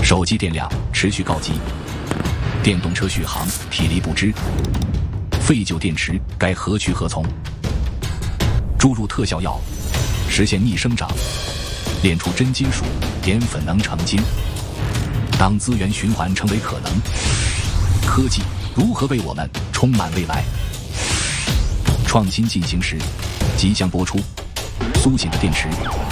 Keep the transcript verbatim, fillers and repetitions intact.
手机电量持续告急，电动车续航体力不支，废旧电池该何去何从？注入特效药，实现逆生长，炼出真金属，点粉能成金。当资源循环成为可能，科技如何为我们充满未来？创新进行时，即将播出。苏醒的电池，